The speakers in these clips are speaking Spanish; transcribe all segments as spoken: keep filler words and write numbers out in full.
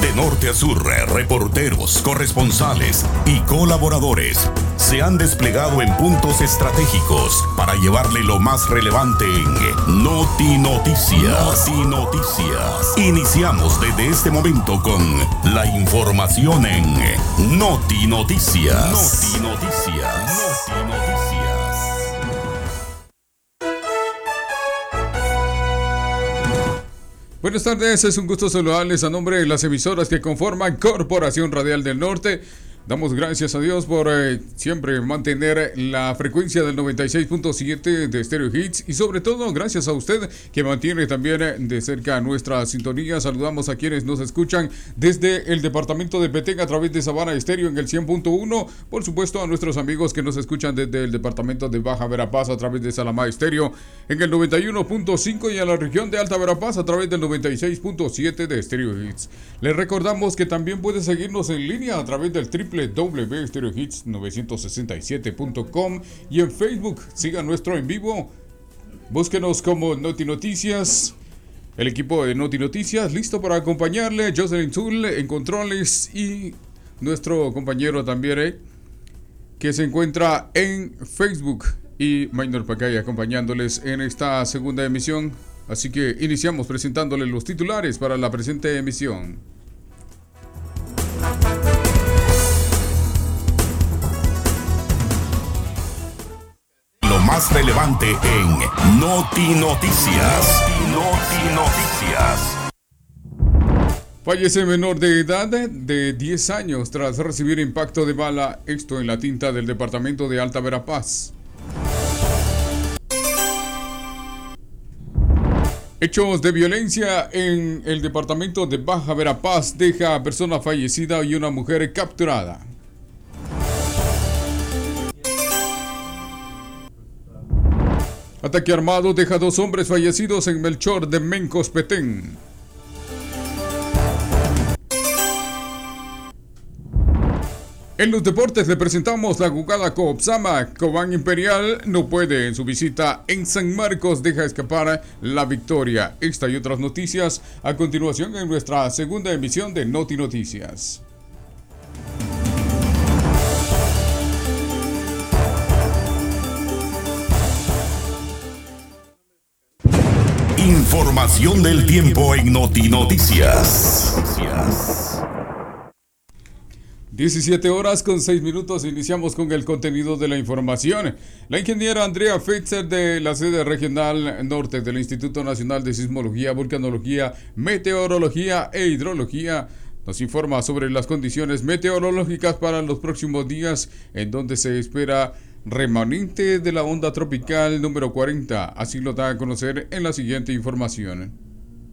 De norte a sur, reporteros, corresponsales y colaboradores se han desplegado en puntos estratégicos para llevarle lo más relevante en Noti Noticias. Noti Noticias. Iniciamos desde este momento con la información en Noti Noticias. Noti Noticias. Noti Noticias. Buenas tardes, es un gusto saludarles a nombre de las emisoras que conforman Corporación Radial del Norte. Damos gracias a Dios por eh, siempre mantener la frecuencia del noventa y seis punto siete de Stereo Hits y sobre todo gracias a usted que mantiene también de cerca nuestra sintonía. Saludamos a quienes nos escuchan desde el departamento de Petén a través de Sabana Estéreo en el cien punto uno. Por supuesto a nuestros amigos que nos escuchan desde el departamento de Baja Verapaz a través de Salamá Estéreo en el noventa y uno punto cinco y a la región de Alta Verapaz a través del noventa y seis punto siete de Stereo Hits. Les recordamos que también puede seguirnos en línea a través del triple w w w punto stereo hits novecientos sesenta y siete punto com y en Facebook siga nuestro en vivo, búsquenos como Noti Noticias. El equipo de Noti Noticias listo para acompañarle, Jocelyn Zul en controles y nuestro compañero también eh, que se encuentra en Facebook y Maynor Pacay acompañándoles en esta segunda emisión. Así que iniciamos presentándoles los titulares para la presente emisión. Lo más relevante en Noti Noticias. Noti Noticias. Fallece menor de edad de diez años tras recibir impacto de bala, esto en la Tinta del departamento de Alta Verapaz. Hechos de violencia en el departamento de Baja Verapaz deja a persona fallecida y una mujer capturada. Ataque armado deja dos hombres fallecidos en Melchor de Mencos, Petén. En los deportes le presentamos la jugada Coopsama. Cobán Imperial no puede en su visita en San Marcos, deja escapar la victoria. Esta y otras noticias a continuación en nuestra segunda emisión de Noti Noticias. Información del tiempo en Noti Noticias. diecisiete horas con seis minutos, iniciamos con el contenido de la información. La ingeniera Andrea Fetzer de la sede regional norte del Instituto Nacional de Sismología, Vulcanología, Meteorología e Hidrología nos informa sobre las condiciones meteorológicas para los próximos días, en donde se espera remanente de la onda tropical número cuarenta. Así lo da a conocer en la siguiente información.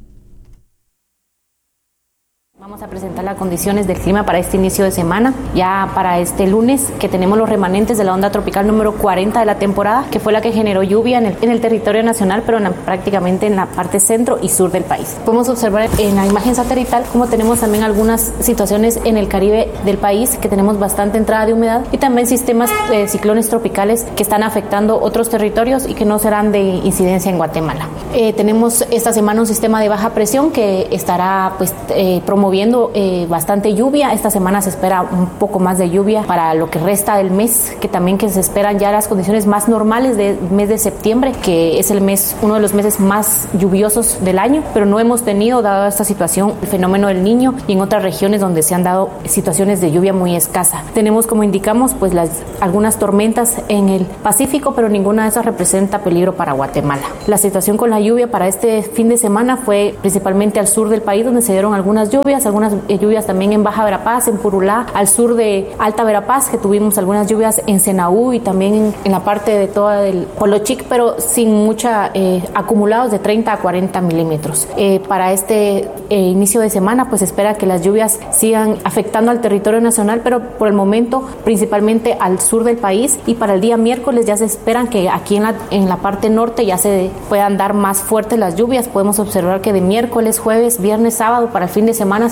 Vamos a presentar las condiciones del clima para este inicio de semana. Ya para este lunes, que tenemos los remanentes de la onda tropical número cuarenta de la temporada, que fue la que generó lluvia en el, en el territorio nacional, pero en la, prácticamente en la parte centro y sur del país. Podemos observar en la imagen satelital cómo tenemos también algunas situaciones en el Caribe del país, que tenemos bastante entrada de humedad, y también sistemas de ciclones tropicales que están afectando otros territorios y que no serán de incidencia en Guatemala. Eh, tenemos esta semana un sistema de baja presión que estará pues eh, promoviendo Viendo eh, bastante lluvia. Esta semana se espera un poco más de lluvia para lo que resta del mes, que también que se esperan ya las condiciones más normales del mes de septiembre, que es el mes, uno de los meses más lluviosos del año, pero no hemos tenido, dado esta situación, el fenómeno del Niño y en otras regiones donde se han dado situaciones de lluvia muy escasa. Tenemos, como indicamos, pues las, algunas tormentas en el Pacífico, pero ninguna de esas representa peligro para Guatemala. La situación con la lluvia para este fin de semana fue principalmente al sur del país, donde se dieron algunas lluvias, algunas lluvias también en Baja Verapaz, en Purulá, al sur de Alta Verapaz, que tuvimos algunas lluvias en Senaú y también en, en la parte de toda el Polochic, pero sin mucha eh, acumulados de treinta a cuarenta milímetros. Eh, para este eh, inicio de semana, pues espera que las lluvias sigan afectando al territorio nacional, pero por el momento principalmente al sur del país, y para el día miércoles ya se esperan que aquí en la, en la parte norte ya se puedan dar más fuertes las lluvias. Podemos observar que de miércoles, jueves, viernes, sábado, para el fin de semana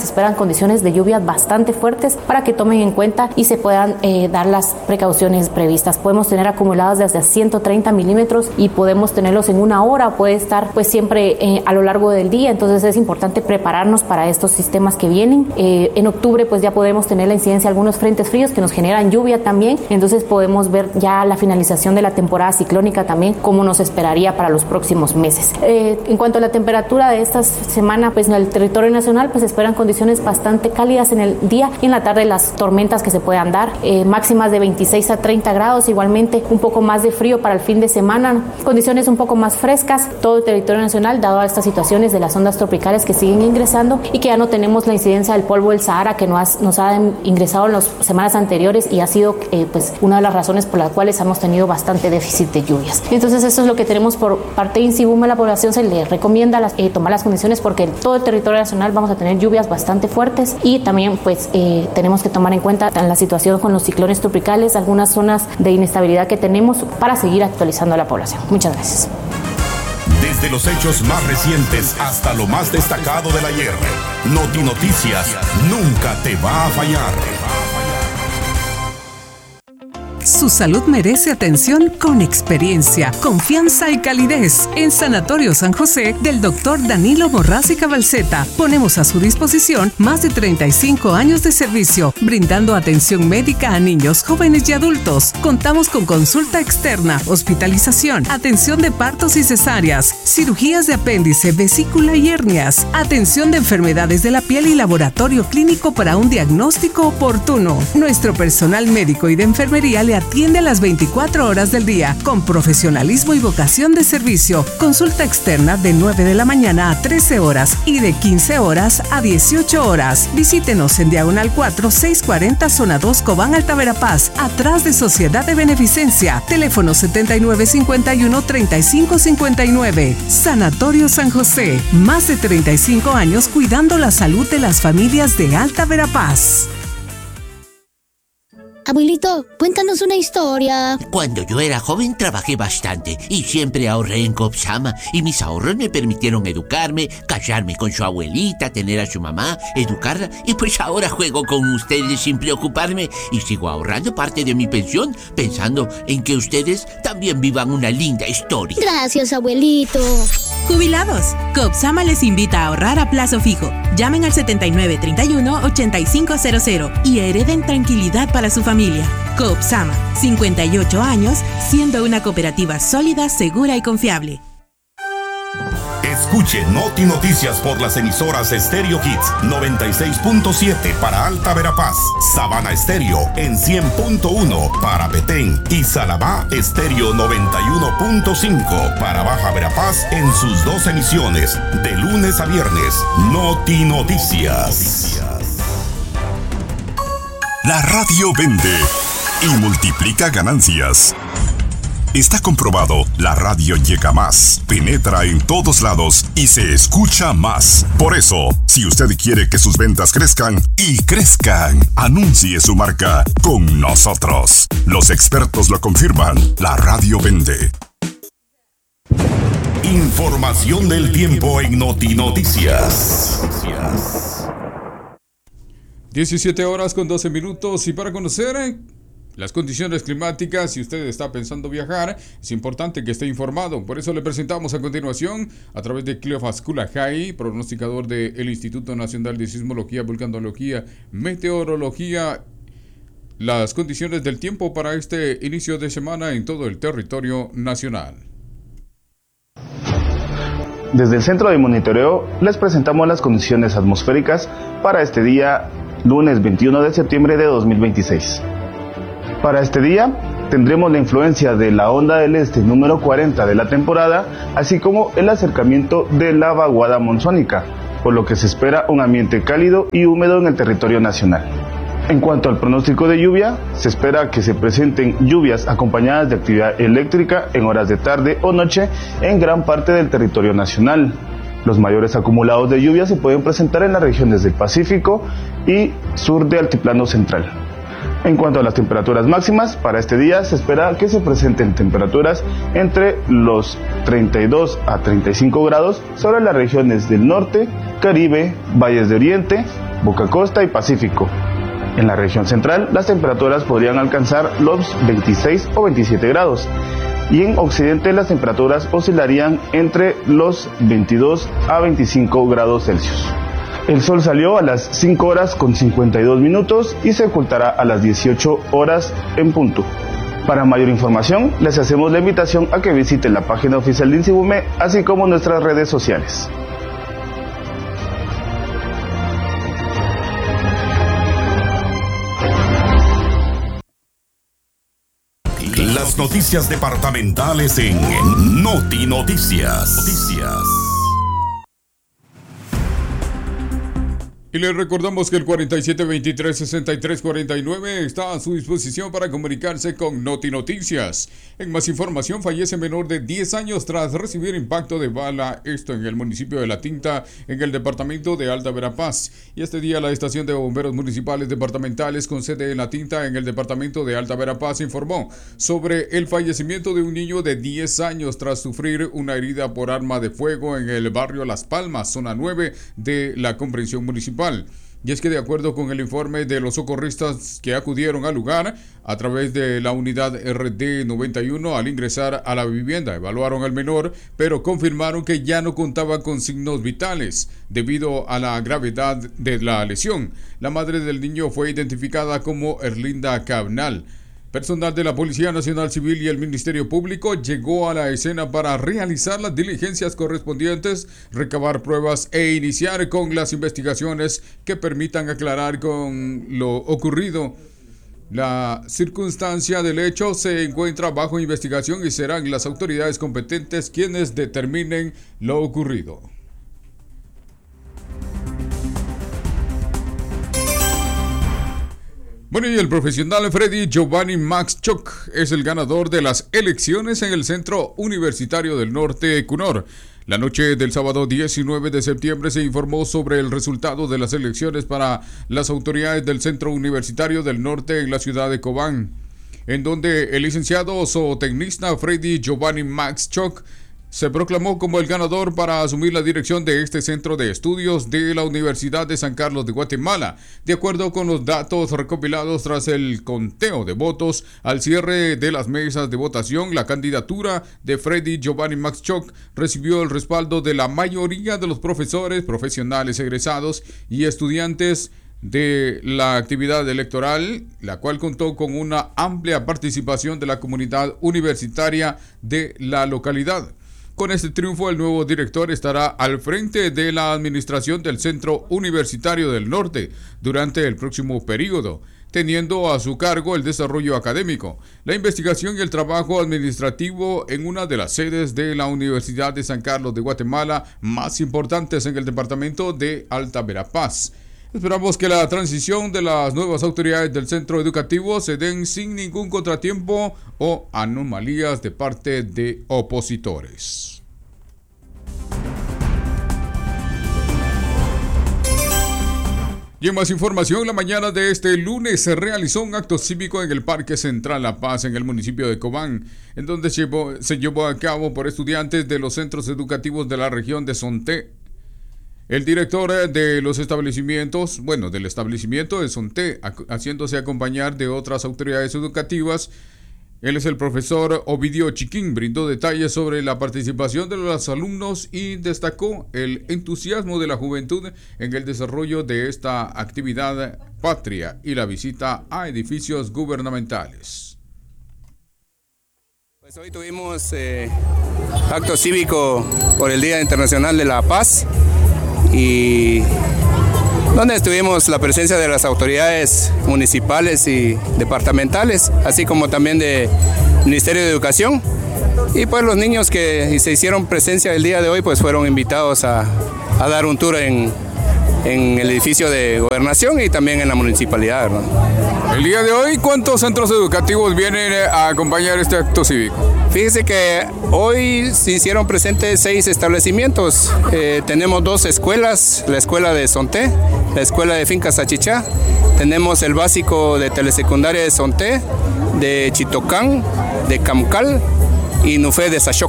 se esperan condiciones de lluvias bastante fuertes para que tomen en cuenta y se puedan eh, dar las precauciones previstas. Podemos tener acumulados desde ciento treinta milímetros y podemos tenerlos en una hora, puede estar pues siempre eh, a lo largo del día, entonces es importante prepararnos para estos sistemas que vienen. Eh, en octubre pues ya podemos tener la incidencia de algunos frentes fríos que nos generan lluvia también, entonces podemos ver ya la finalización de la temporada ciclónica también como nos esperaría para los próximos meses. Eh, en cuanto a la temperatura de esta semana, pues en el territorio nacional pues esperan condiciones bastante cálidas en el día y en la tarde las tormentas que se puedan dar, eh, máximas de veintiséis a treinta grados, igualmente un poco más de frío para el fin de semana, condiciones un poco más frescas, todo el territorio nacional, dado a estas situaciones de las ondas tropicales que siguen ingresando y que ya no tenemos la incidencia del polvo del Sahara que nos ha, nos ha ingresado en las semanas anteriores y ha sido eh, pues una de las razones por las cuales hemos tenido bastante déficit de lluvias. Entonces eso es lo que tenemos por parte de INSIBUM. A la población se le recomienda las, eh, tomar las condiciones porque en todo el territorio nacional vamos a tener lluvias bastante fuertes y también pues eh, tenemos que tomar en cuenta la situación con los ciclones tropicales, algunas zonas de inestabilidad que tenemos para seguir actualizando a la población. Muchas gracias. Desde los hechos más recientes hasta lo más destacado del ayer, Noti Noticias nunca te va a fallar. Su salud merece atención con experiencia, confianza y calidez. En Sanatorio San José del doctor Danilo Morraz y Cabalceta ponemos a su disposición más de treinta y cinco años de servicio, brindando atención médica a niños, jóvenes y adultos. Contamos con consulta externa, hospitalización, atención de partos y cesáreas, cirugías de apéndice, vesícula y hernias, atención de enfermedades de la piel y laboratorio clínico para un diagnóstico oportuno. Nuestro personal médico y de enfermería le atiende a las veinticuatro horas del día con profesionalismo y vocación de servicio. Consulta externa de nueve de la mañana a trece horas y de quince horas a dieciocho horas. Visítenos en Diagonal cuatro, seiscientos cuarenta, Zona dos, Cobán, Alta Verapaz, atrás de Sociedad de Beneficencia. Teléfono setenta y nueve cincuenta y uno, treinta y cinco cincuenta y nueve. Sanatorio San José. Más de treinta y cinco años cuidando la salud de las familias de Alta Verapaz. Abuelito, cuéntanos una historia. Cuando yo era joven trabajé bastante y siempre ahorré en Copsama y mis ahorros me permitieron educarme, casarme con su abuelita, tener a su mamá, educarla y pues ahora juego con ustedes sin preocuparme y sigo ahorrando parte de mi pensión pensando en que ustedes también vivan una linda historia. Gracias, abuelito. Jubilados, Copsama les invita a ahorrar a plazo fijo. Llamen al setenta y nueve, treinta y uno, ochenta y cinco cero cero y hereden tranquilidad para su familia. Copsama, cincuenta y ocho años, siendo una cooperativa sólida, segura y confiable. Escuche Noti Noticias por las emisoras Estéreo Hits noventa y seis punto siete para Alta Verapaz, Sabana Estéreo en cien punto uno para Petén y Salamá Estéreo noventa y uno punto cinco para Baja Verapaz en sus dos emisiones de lunes a viernes. Noti Noticias. La radio vende y multiplica ganancias. Está comprobado, la radio llega más, penetra en todos lados y se escucha más. Por eso, si usted quiere que sus ventas crezcan y crezcan, anuncie su marca con nosotros. Los expertos lo confirman, la radio vende. Información del tiempo en Noti Noticias. diecisiete horas con doce minutos y para conocer las condiciones climáticas, si usted está pensando viajar, es importante que esté informado. Por eso le presentamos a continuación, a través de Cleofas Culajay, pronosticador del Instituto Nacional de Sismología, Vulcanología, Meteorología, las condiciones del tiempo para este inicio de semana en todo el territorio nacional. Desde el Centro de Monitoreo les presentamos las condiciones atmosféricas para este día, lunes veintiuno de septiembre de dos mil veintiséis. Para este día tendremos la influencia de la onda del este número cuarenta de la temporada, así como el acercamiento de la vaguada monzónica, por lo que se espera un ambiente cálido y húmedo en el territorio nacional. En cuanto al pronóstico de lluvia, se espera que se presenten lluvias acompañadas de actividad eléctrica en horas de tarde o noche en gran parte del territorio nacional. Los mayores acumulados de lluvia se pueden presentar en las regiones del Pacífico y sur de Altiplano Central. En cuanto a las temperaturas máximas, para este día se espera que se presenten temperaturas entre los treinta y dos a treinta y cinco grados sobre las regiones del norte, Caribe, valles de Oriente, Boca Costa y Pacífico. En la región central, las temperaturas podrían alcanzar los veintiséis o veintisiete grados. Y en Occidente, las temperaturas oscilarían entre los veintidós a veinticinco grados Celsius. El sol salió a las cinco horas con cincuenta y dos minutos y se ocultará a las dieciocho horas en punto. Para mayor información, les hacemos la invitación a que visiten la página oficial de INSIBUME, así como nuestras redes sociales. Las noticias departamentales en Noti Noticias. Noticias. Y les recordamos que el cuarenta y siete veintitrés sesenta y tres cuarenta y nueve está a su disposición para comunicarse con Noti Noticias. En más información, fallece menor de diez años tras recibir impacto de bala, esto en el municipio de La Tinta, en el departamento de Alta Verapaz. Y este día la estación de bomberos municipales departamentales con sede en La Tinta, en el departamento de Alta Verapaz, informó sobre el fallecimiento de un niño de diez años tras sufrir una herida por arma de fuego en el barrio Las Palmas, zona nueve de la comprensión municipal. Y es que de acuerdo con el informe de los socorristas que acudieron al lugar a través de la unidad R D noventa y uno, al ingresar a la vivienda evaluaron al menor, pero confirmaron que ya no contaba con signos vitales debido a la gravedad de la lesión. La madre del niño fue identificada como Erlinda Cabnal. Personal de la Policía Nacional Civil y el Ministerio Público llegó a la escena para realizar las diligencias correspondientes, recabar pruebas e iniciar con las investigaciones que permitan aclarar con lo ocurrido. La circunstancia del hecho se encuentra bajo investigación y serán las autoridades competentes quienes determinen lo ocurrido. Bueno, y el profesional Freddy Giovanni Maxchuk es el ganador de las elecciones en el Centro Universitario del Norte, CUNOR. La noche del sábado diecinueve de septiembre se informó sobre el resultado de las elecciones para las autoridades del Centro Universitario del Norte en la ciudad de Cobán, en donde el licenciado zootecnista Freddy Giovanni Maxchuk se proclamó como el ganador para asumir la dirección de este centro de estudios de la Universidad de San Carlos de Guatemala. De acuerdo con los datos recopilados tras el conteo de votos al cierre de las mesas de votación, la candidatura de Freddy Giovanni Maxchuk recibió el respaldo de la mayoría de los profesores, profesionales egresados y estudiantes de la actividad electoral, la cual contó con una amplia participación de la comunidad universitaria de la localidad. Con este triunfo, el nuevo director estará al frente de la administración del Centro Universitario del Norte durante el próximo período, teniendo a su cargo el desarrollo académico, la investigación y el trabajo administrativo en una de las sedes de la Universidad de San Carlos de Guatemala más importantes en el departamento de Alta Verapaz. Esperamos que la transición de las nuevas autoridades del centro educativo se den sin ningún contratiempo o anomalías de parte de opositores. Y en más información, la mañana de este lunes se realizó un acto cívico en el Parque Central La Paz, en el municipio de Cobán, en donde se llevó, se llevó a cabo por estudiantes de los centros educativos de la región de Sonté. El director de los establecimientos, bueno, del establecimiento de Sonté, haciéndose acompañar de otras autoridades educativas, él es el profesor Ovidio Chiquín, brindó detalles sobre la participación de los alumnos y destacó el entusiasmo de la juventud en el desarrollo de esta actividad patria y la visita a edificios gubernamentales. Pues hoy tuvimos eh, acto cívico por el Día Internacional de la Paz, y donde estuvimos la presencia de las autoridades municipales y departamentales, así como también del Ministerio de Educación. Y pues los niños que se hicieron presencia el día de hoy pues fueron invitados a, a dar un tour en, en el edificio de gobernación y también en la municipalidad, ¿no? El día de hoy, ¿cuántos centros educativos vienen a acompañar este acto cívico? Fíjese que hoy se hicieron presentes seis establecimientos. Eh, tenemos dos escuelas, la escuela de Sonté, la escuela de Fincas Achichá, tenemos el básico de telesecundaria de Sonté, de Chitocán, de Camcal y Nufé de Sachoco.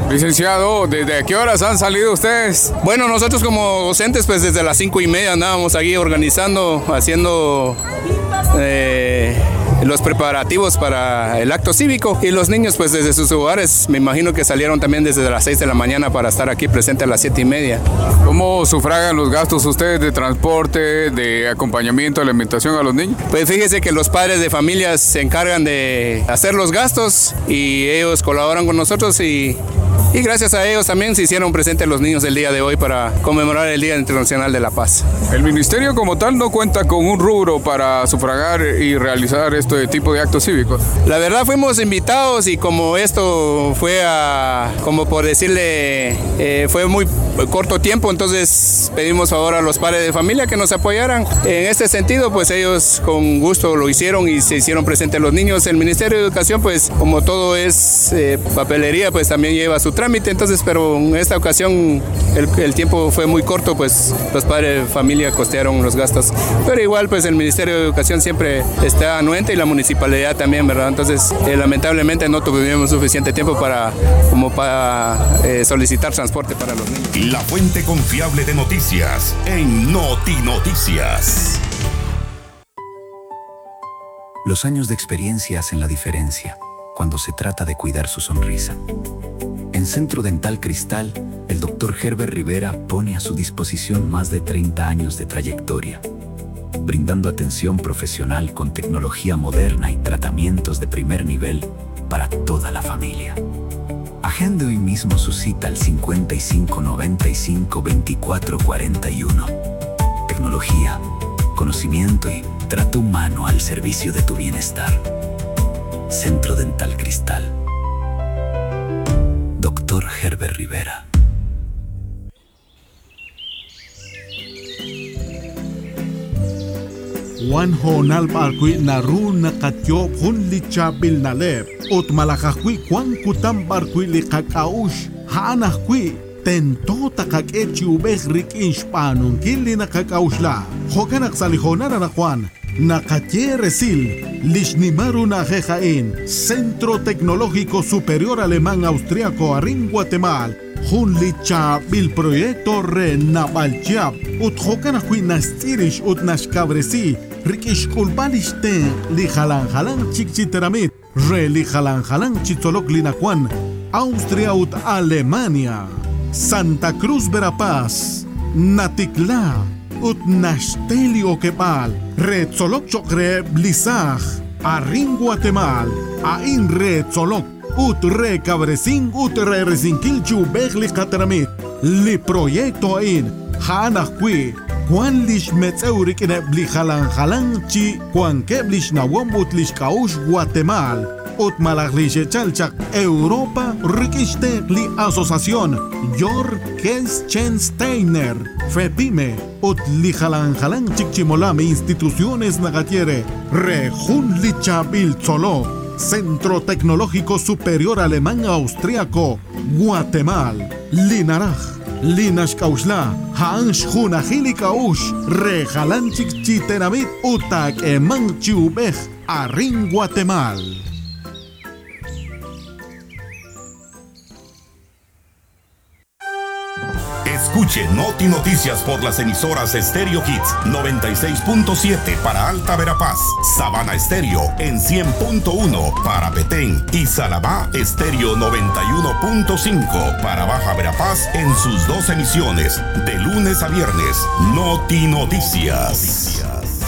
Licenciado, ¿desde qué horas han salido ustedes? Bueno, nosotros como docentes, pues desde las cinco y media andábamos aquí organizando, haciendo eh, los preparativos para el acto cívico. Y los niños, pues desde sus hogares, me imagino que salieron también desde las seis de la mañana para estar aquí presente a las siete y media. ¿Cómo sufragan los gastos ustedes de transporte, de acompañamiento, alimentación a los niños? Pues fíjese que los padres de familias se encargan de hacer los gastos y ellos colaboran con nosotros y, y gracias a ellos también se hicieron presentes los niños el día de hoy para conmemorar el Día Internacional de la Paz. El ministerio como tal no cuenta con un rubro para sufragar y realizar este tipo de actos cívicos. La verdad fuimos invitados y como esto fue a, como por decirle, eh, fue muy corto tiempo, entonces pedimos favor a los padres de familia que nos apoyaran. En este sentido, pues ellos con gusto lo hicieron y se hicieron presentes los niños. El Ministerio de Educación, pues como todo es eh, papelería, pues también lleva su trámite, entonces, pero en esta ocasión el, el tiempo fue muy corto, pues los padres de familia costearon los gastos. Pero igual, pues el Ministerio de Educación siempre está anuente y la municipalidad también, ¿verdad? Entonces, eh, lamentablemente no tuvimos suficiente tiempo para, como para eh, solicitar transporte para los niños. La fuente confiable de noticias en Noti Noticias. Los años de experiencia hacen la diferencia cuando se trata de cuidar su sonrisa. En Centro Dental Cristal, el doctor Herbert Rivera pone a su disposición más de treinta años de trayectoria, brindando atención profesional con tecnología moderna y tratamientos de primer nivel para toda la familia. Agende hoy mismo su cita al cincuenta y cinco noventa y cinco veinticuatro cuarenta y uno. Tecnología, conocimiento y trato humano al servicio de tu bienestar. Centro Dental Cristal. doctor Herbert Rivera. Juan Honal Barqui Naru Nakatyo Hun Lichabil Nalep Ot Malakakwi Juan Kutam Barqui Likakaush Hanakwi Tento Takakechi Ubek Rik Inshpanun Kili Nakakaushla Hokanak Salihonara na Juan Nakatye Resil Lishnimaru Najejain Centro Tecnológico Superior Alemán Austriaco Arin Guatemala Hun Lichabil Proyecto Renabalchab Ut Hokanakwi Nastirish Ut Nashkabresi Rikish Kulbalishten Li Halan Halan Chikchiteramit Re Li Halan Halan Chitzolok Linacuan Austria ut Alemania Santa Cruz Verapaz Natikla ut Nashtelio Kepal Re Tzolok Chokre Blisaj Arin Guatemal Ain Re Tzolok ut Re Cabresin ut Re Resinkil Chubeg Li Kateramit Li Proyecto Ain Hanakwi Juan lish metzeurik en bli halan halan chi Juan keblish na wombut lish kaush Guatemal ut malaglish chalchak Europa rikiste li asociación Jor Kelschensteiner Fepime ut li halan halan chikchimolame instituciones nagatiere Rejun lichabil tzolo Centro Tecnológico Superior Alemán Austriaco Guatemal Linaraj Linash Kaushla, Hansh Hunahili Kaush, Rejalanchik Chitenamit, Utak Eman Chiubej, Arin Guatemal. Escuche Noti Noticias por las emisoras Stereo Hits noventa y seis punto siete para Alta Verapaz, Sabana Estéreo en cien punto uno para Petén y Salabá Estéreo noventa y uno punto cinco para Baja Verapaz en sus dos emisiones de lunes a viernes. Noti Noticias.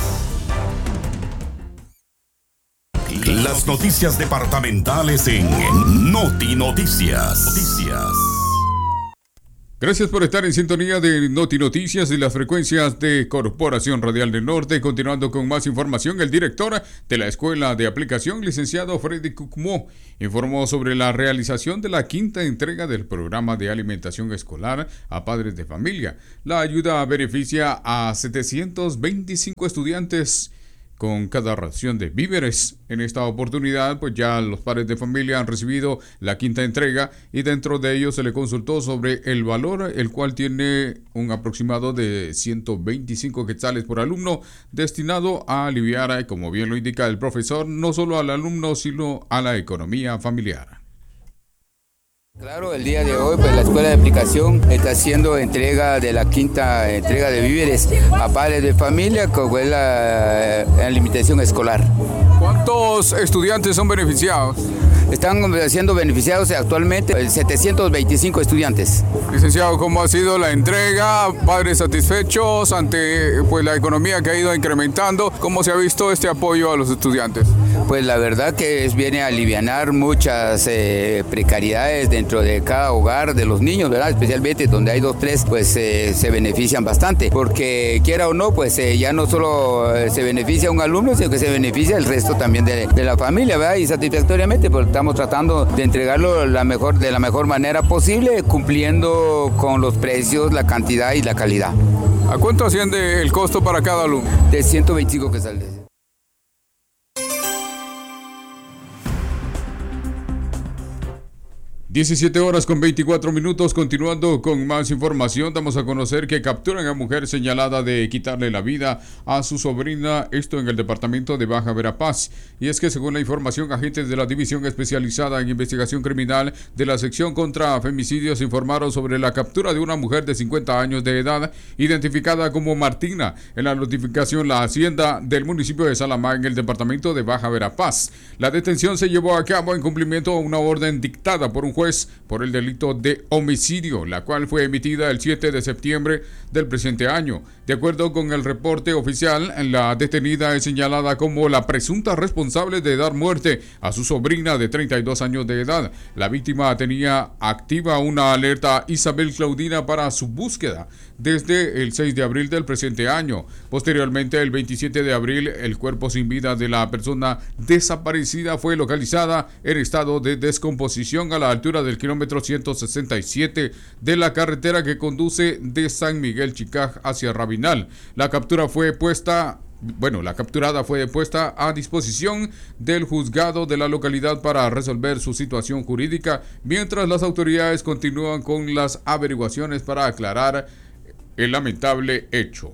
Las noticias departamentales en Noti Noticias. Noticias. Gracias por estar en sintonía de Noti Noticias y las frecuencias de Corporación Radial del Norte. Continuando con más información, el director de la Escuela de Aplicación, licenciado Freddy Cucumó, informó sobre la realización de la quinta entrega del programa de alimentación escolar a padres de familia. La ayuda beneficia a setecientos veinticinco estudiantes con cada ración de víveres. En esta oportunidad, pues ya los padres de familia han recibido la quinta entrega y dentro de ellos se le consultó sobre el valor, el cual tiene un aproximado de ciento veinticinco quetzales por alumno, destinado a aliviar, como bien lo indica el profesor, no solo al alumno, sino a la economía familiar. Claro, el día de hoy pues la Escuela de Aplicación está haciendo entrega de la quinta entrega de víveres a padres de familia con la, la limitación escolar. ¿Cuántos estudiantes son beneficiados? Están siendo beneficiados actualmente setecientos veinticinco estudiantes. Licenciado, ¿cómo ha sido la entrega? ¿Padres satisfechos ante pues, la economía que ha ido incrementando? ¿Cómo se ha visto este apoyo a los estudiantes? Pues la verdad que es, viene a alivianar muchas eh, precariedades dentro de cada hogar de los niños, ¿verdad? Especialmente donde hay dos, tres, pues eh, se benefician bastante, porque quiera o no, pues eh, ya no solo eh, se beneficia un alumno, sino que se beneficia el resto también de, de la familia, ¿verdad? Y satisfactoriamente, porque estamos tratando de entregarlo la mejor, de la mejor manera posible, cumpliendo con los precios, la cantidad y la calidad. ¿A cuánto asciende el costo para cada alumno? De ciento veinticinco quetzales. diecisiete horas con veinticuatro minutos, continuando con más información, damos a conocer que capturan a mujer señalada de quitarle la vida a su sobrina, esto en el departamento de Baja Verapaz. Y es que según la información, agentes de la División Especializada en Investigación Criminal de la Sección contra Femicidios informaron sobre la captura de una mujer de cincuenta años de edad, identificada como Martina, en la notificación La Hacienda del municipio de Salamá, en el departamento de Baja Verapaz. La detención se llevó a cabo en cumplimiento a una orden dictada por un juez por el delito de homicidio, la cual fue emitida el siete de septiembre del presente año. De acuerdo con el reporte oficial, la detenida es señalada como la presunta responsable de dar muerte a su sobrina de treinta y dos años de edad. La víctima tenía activa una alerta Isabel Claudina para su búsqueda desde el seis de abril del presente año. Posteriormente, el veintisiete de abril, el cuerpo sin vida de la persona desaparecida fue localizada en estado de descomposición a la altura del kilómetro ciento sesenta y siete de la carretera que conduce de San Miguel Chicaj hacia Rabinal. La captura fue puesta Bueno, la capturada fue puesta a disposición del juzgado de la localidad para resolver su situación jurídica, mientras las autoridades continúan con las averiguaciones para aclarar el lamentable hecho.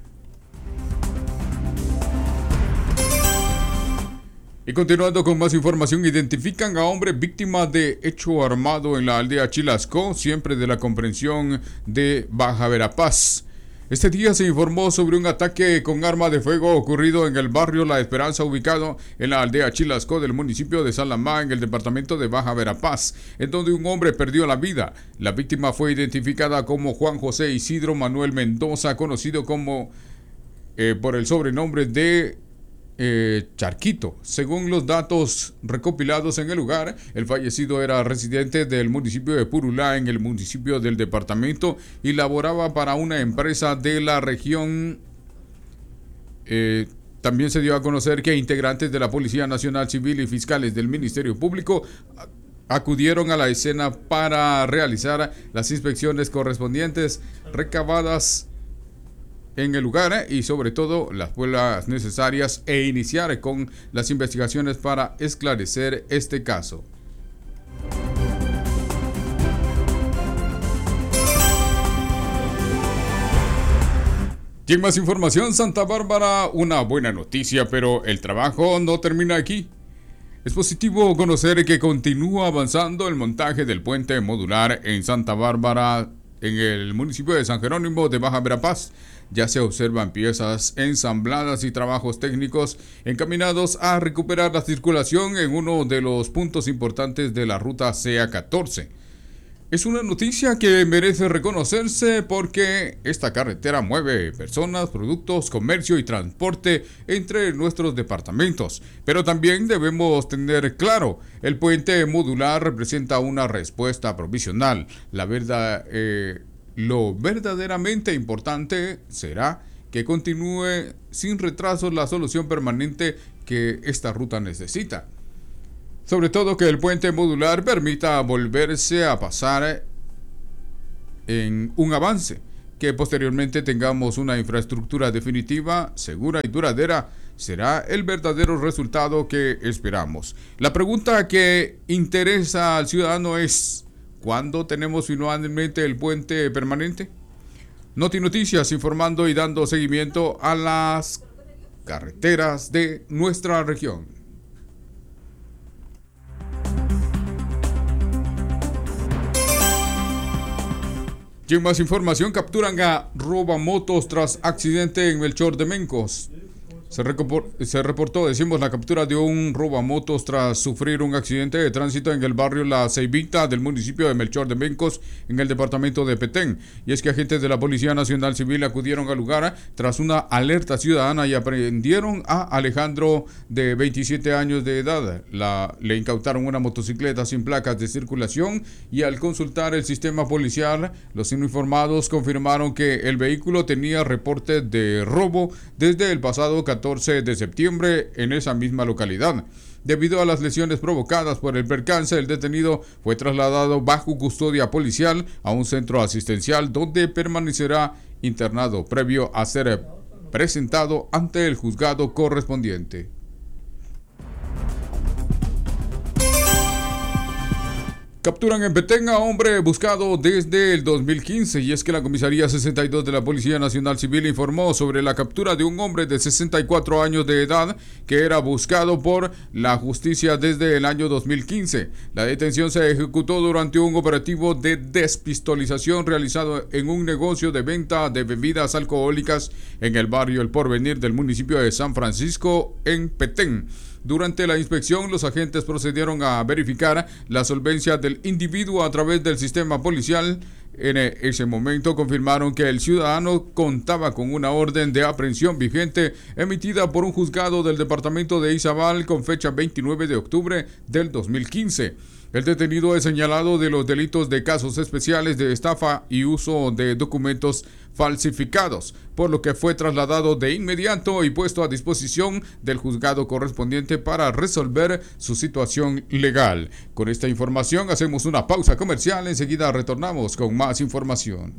Y continuando con más información, identifican a hombre víctima de hecho armado en la aldea Chilasco, siempre de la comprensión de Baja Verapaz. Este día se informó sobre un ataque con arma de fuego ocurrido en el barrio La Esperanza, ubicado en la aldea Chilasco del municipio de Salamá, en el departamento de Baja Verapaz, en donde un hombre perdió la vida. La víctima fue identificada como Juan José Isidro Manuel Mendoza, conocido como eh, por el sobrenombre de Eh, Charquito. Según los datos recopilados en el lugar, el fallecido era residente del municipio de Purulá, en el municipio del departamento, y laboraba para una empresa de la región. Eh, también se dio a conocer que integrantes de la Policía Nacional Civil y fiscales del Ministerio Público acudieron a la escena para realizar las inspecciones correspondientes recabadas en el lugar y sobre todo las pruebas necesarias e iniciar con las investigaciones para esclarecer este caso. Y en más información, Santa Bárbara, una buena noticia, pero el trabajo no termina aquí. Es positivo conocer que continúa avanzando el montaje del puente modular en Santa Bárbara, en el municipio de San Jerónimo de Baja Verapaz. Ya se observan piezas ensambladas y trabajos técnicos encaminados a recuperar la circulación en uno de los puntos importantes de la ruta C A catorce. Es una noticia que merece reconocerse porque esta carretera mueve personas, productos, comercio y transporte entre nuestros departamentos. Pero también debemos tener claro, el puente modular representa una respuesta provisional. La verdad, eh, lo verdaderamente importante será que continúe sin retraso la solución permanente que esta ruta necesita. Sobre todo que el puente modular permita volverse a pasar en un avance, que posteriormente tengamos una infraestructura definitiva, segura y duradera, será el verdadero resultado que esperamos. La pregunta que interesa al ciudadano es: ¿cuándo tenemos finalmente el puente permanente? Noti Noticias, informando y dando seguimiento a las carreteras de nuestra región. Aquí en más información, capturan a robamotos tras accidente en Melchor de Mencos. Se, recopor, se reportó, decimos, la captura de un robamotos tras sufrir un accidente de tránsito en el barrio La Ceibita del municipio de Melchor de Mencos, en el departamento de Petén. Y es que agentes de la Policía Nacional Civil acudieron al lugar tras una alerta ciudadana y aprendieron a Alejandro, de veintisiete años de edad. La, le incautaron una motocicleta sin placas de circulación y al consultar el sistema policial, los uniformados confirmaron que el vehículo tenía reporte de robo desde el pasado catorce de septiembre en esa misma localidad. Debido a las lesiones provocadas por el percance, el detenido fue trasladado bajo custodia policial a un centro asistencial donde permanecerá internado previo a ser presentado ante el juzgado correspondiente. Capturan en Petén a hombre buscado desde el dos mil quince, y es que la comisaría sesenta y dos de la Policía Nacional Civil informó sobre la captura de un hombre de sesenta y cuatro años de edad que era buscado por la justicia desde el año dos mil quince. La detención se ejecutó durante un operativo de despistolización realizado en un negocio de venta de bebidas alcohólicas en el barrio El Porvenir del municipio de San Francisco, en Petén. Durante la inspección, los agentes procedieron a verificar la solvencia del individuo a través del sistema policial. En ese momento confirmaron que el ciudadano contaba con una orden de aprehensión vigente emitida por un juzgado del departamento de Izabal con fecha veintinueve de octubre del dos mil quince. El detenido es señalado de los delitos de casos especiales de estafa y uso de documentos falsificados, por lo que fue trasladado de inmediato y puesto a disposición del juzgado correspondiente para resolver su situación legal. Con esta información hacemos una pausa comercial, enseguida retornamos con más información.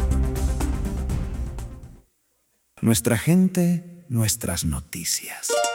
Nuestra gente, nuestras noticias.